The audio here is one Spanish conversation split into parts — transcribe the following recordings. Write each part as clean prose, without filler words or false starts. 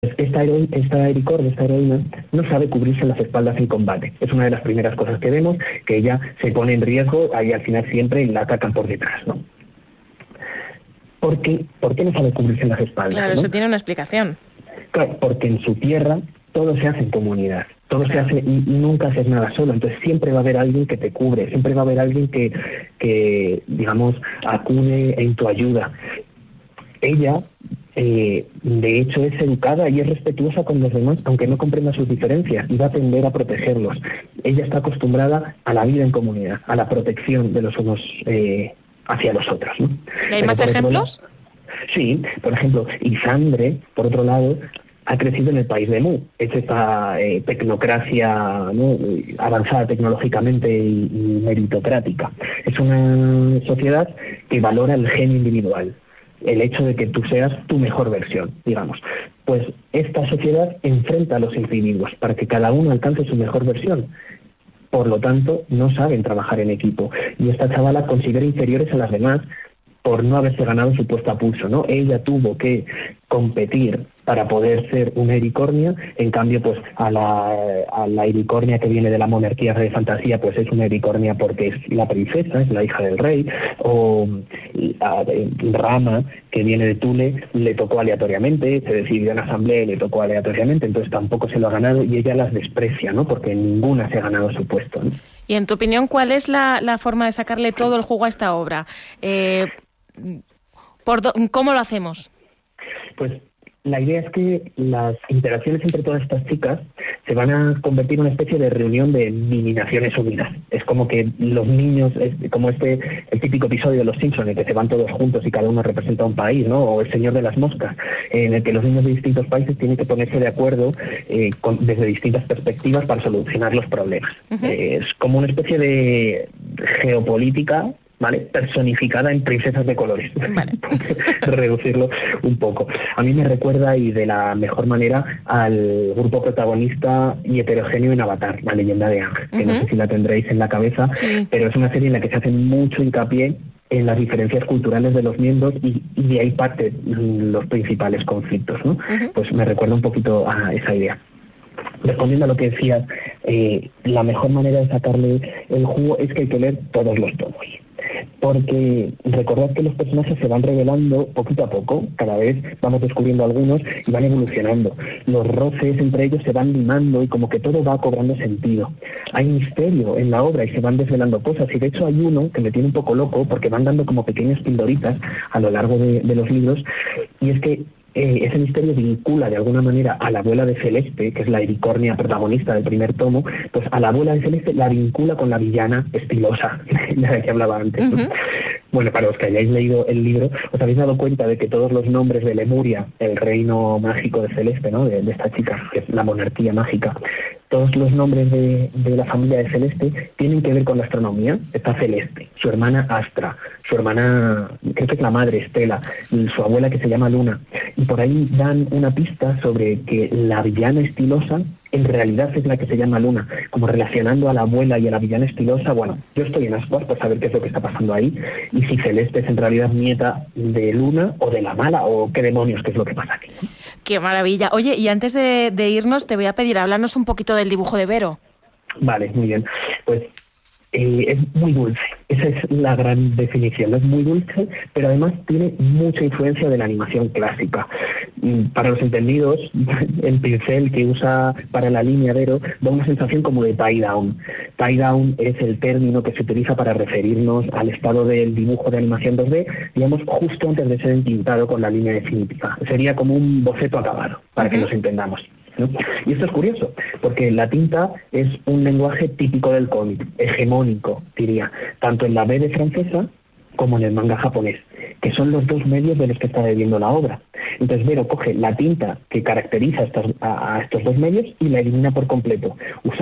Esta Ericor, esta heroína, no sabe cubrirse las espaldas en combate. Es una de las primeras cosas que vemos, que ella se pone en riesgo, ahí al final siempre la atacan por detrás, ¿no? ¿Por qué no sabe cubrirse las espaldas? Claro, ¿no? eso tiene una explicación. Claro, porque en su tierra todo se hace en comunidad, todo se hace y nunca haces nada solo, entonces siempre va a haber alguien que te cubre, siempre va a haber alguien que digamos, acude en tu ayuda. Ella, de hecho, es educada y es respetuosa con los demás, aunque no comprenda sus diferencias, y va a tender a protegerlos. Ella está acostumbrada a la vida en comunidad, a la protección de los unos hacia los otros, ¿no? ¿Y hay más ejemplos? Sí, por ejemplo, Isandre, por otro lado, ha crecido en el país de Mu. Es esta tecnocracia, ¿no?, avanzada tecnológicamente y meritocrática. Es una sociedad que valora el genio individual, el hecho de que tú seas tu mejor versión, digamos. Pues esta sociedad enfrenta a los individuos para que cada uno alcance su mejor versión. Por lo tanto, no saben trabajar en equipo. Y esta chavala considera inferiores a las demás por no haberse ganado su puesto a pulso, ¿no? Ella tuvo que competir para poder ser una ericornia, en cambio, pues a la ericornia que viene de la monarquía de fantasía, pues es una ericornia porque es la princesa, es la hija del rey, o a Rama, que viene de Thule, le tocó aleatoriamente, se decidió en asamblea y le tocó aleatoriamente, entonces tampoco se lo ha ganado y ella las desprecia, ¿no? Porque ninguna se ha ganado su puesto, ¿no? Y en tu opinión, ¿cuál es la forma de sacarle todo el jugo a esta obra? ¿Cómo lo hacemos? Pues la idea es que las interacciones entre todas estas chicas se van a convertir en una especie de reunión de mini Naciones Unidas. Es como que los niños, como el típico episodio de Los Simpsons, en el que se van todos juntos y cada uno representa un país, ¿no? O El Señor de las Moscas, en el que los niños de distintos países tienen que ponerse de acuerdo desde distintas perspectivas para solucionar los problemas. Uh-huh. Es como una especie de geopolítica, ¿vale?, personificada en princesas de colores. Vale. Reducirlo un poco. A mí me recuerda, y de la mejor manera, al grupo protagonista y heterogéneo en Avatar, La Leyenda de Aang, que no sé si la tendréis en la cabeza, sí, pero es una serie en la que se hace mucho hincapié en las diferencias culturales de los miembros y de ahí parte los principales conflictos, ¿no? Uh-huh. Pues me recuerda un poquito a esa idea. Respondiendo a lo que decías, la mejor manera de sacarle el jugo es que hay que leer todos los tomos. Porque recordad que los personajes se van revelando poquito a poco, cada vez vamos descubriendo algunos y van evolucionando. Los roces entre ellos se van limando y como que todo va cobrando sentido. Hay misterio en la obra y se van desvelando cosas, y de hecho hay uno que me tiene un poco loco porque van dando como pequeñas pildoritas a lo largo de los libros, y es que ese misterio vincula de alguna manera a la abuela de Celeste, que es la ericornia protagonista del primer tomo, pues a la abuela de Celeste la vincula con la villana estilosa de la que hablaba antes, ¿no? Uh-huh. Bueno, para los que hayáis leído el libro, os habéis dado cuenta de que todos los nombres de Lemuria, el reino mágico de Celeste, ¿no?, de esta chica, que es la monarquía mágica, todos los nombres de la familia de Celeste tienen que ver con la astronomía. Está Celeste, su hermana Astra, su hermana, creo que es la madre, Estela, y su abuela, que se llama Luna. Y por ahí dan una pista sobre que la villana estilosa en realidad es la que se llama Luna, como relacionando a la abuela y a la villana estilosa. Bueno, yo estoy en ascuas por saber qué es lo que está pasando ahí, y si Celeste es en realidad nieta de Luna o de la mala, o qué demonios, qué es lo que pasa aquí. ¡Qué maravilla! Oye, y antes de irnos te voy a pedir, hablarnos un poquito del dibujo de Vero. Vale, muy bien. Pues es muy dulce, esa es la gran definición. Es muy dulce, pero además tiene mucha influencia de la animación clásica. Para los entendidos, el pincel que usa para la línea Vero da una sensación como de tie down. Tie down es el término que se utiliza para referirnos al estado del dibujo de animación 2D, digamos, justo antes de ser entintado con la línea definitiva. Sería como un boceto acabado, para que nos entendamos, ¿no? Y esto es curioso, porque la tinta es un lenguaje típico del cómic, hegemónico, diría, tanto en la BD francesa como en el manga japonés, que son los dos medios de los que está bebiendo la obra. Entonces Vero coge la tinta que caracteriza a estos dos medios y la elimina por completo,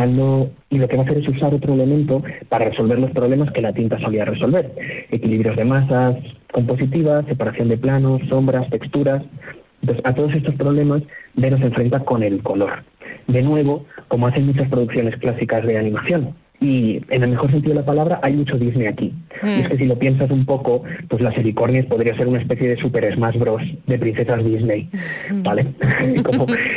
y lo que va a hacer es usar otro elemento para resolver los problemas que la tinta solía resolver: equilibrios de masas compositivas, separación de planos, sombras, texturas. Entonces, a todos estos problemas, Vero se enfrenta con el color. De nuevo, como hacen muchas producciones clásicas de animación, Y en el mejor sentido de la palabra hay mucho Disney aquí. Y es que si lo piensas un poco, pues las Helicornies podría ser una especie de Super Smash Bros. De princesas Disney, ¿vale? Como